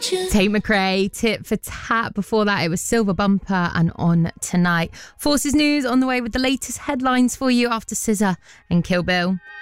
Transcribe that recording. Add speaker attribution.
Speaker 1: Tate McRae, Tit for Tat. Before that, it was Silver Bumper and On Tonight. Forces News on the way with the latest headlines for you after SZA and Kill Bill.